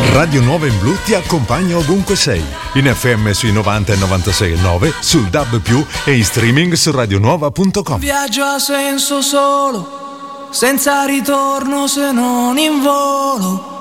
Radio Nuova in Blu ti accompagna ovunque sei, in FM sui 90 e 96,9, sul DAB+, e in streaming su radionuova.com. Viaggio a senso solo, senza ritorno se non in volo.